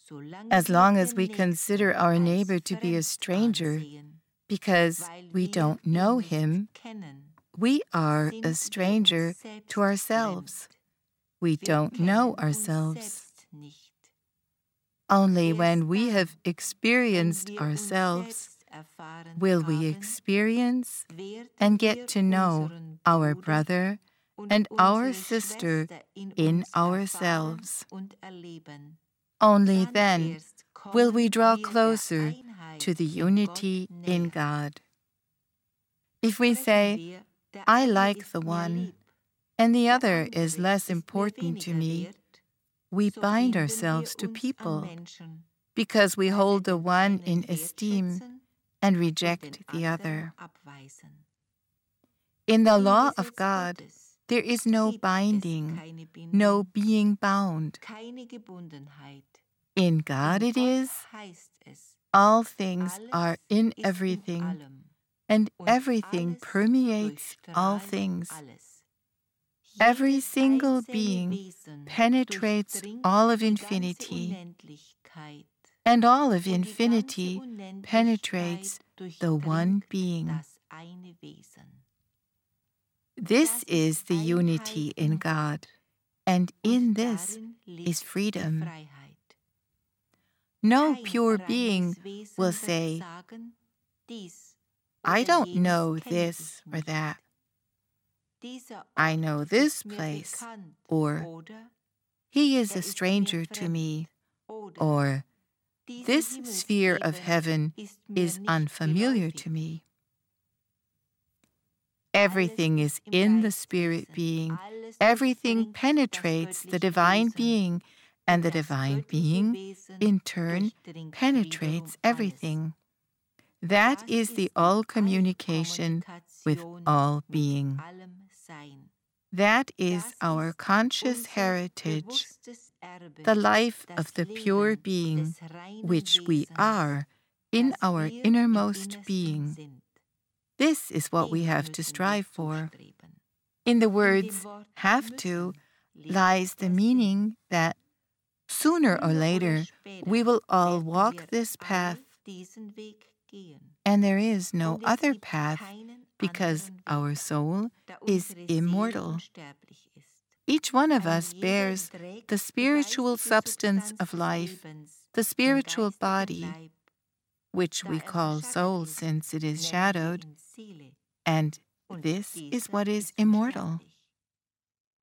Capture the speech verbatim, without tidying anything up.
as long as we consider our neighbor to be a stranger because we don't know him, we are a stranger to ourselves. We don't know ourselves. Only when we have experienced ourselves will we experience and get to know our brother and our sister in ourselves. Only then will we draw closer to the unity in God. If we say, I like the one, and the other is less important to me, we bind ourselves to people because we hold the one in esteem and reject the other. In the law of God, there is no binding, no being bound. In God it is, all things are in everything, and everything permeates all things. Every single being penetrates all of infinity, and all of infinity penetrates the one being. This is the unity in God, and in this is freedom. No pure being will say, I don't know this or that. I know this place, or he is a stranger to me, or this sphere of heaven is unfamiliar to me. Everything is in the spirit being. Everything penetrates the divine being, and the divine being, in turn, penetrates everything. That is the all communication with all being. That is our conscious heritage, the life of the pure being, which we are in our innermost being. This is what we have to strive for. In the words have to lies the meaning that sooner or later we will all walk this path, and there is no other path because our soul is immortal. Each one of us bears the spiritual substance of life, the spiritual body, which we call soul since it is shadowed, and this is what is immortal.